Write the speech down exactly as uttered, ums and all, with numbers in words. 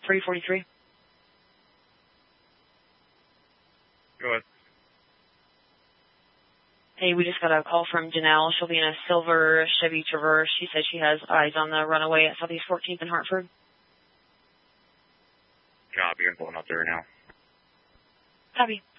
three forty-three. Go ahead. Hey, we just got a call from Janelle. She'll be in a silver Chevy Traverse. She says she has eyes on the runaway at Southeast fourteenth in Hartford. Copy. I'm pulling up there now. Copy.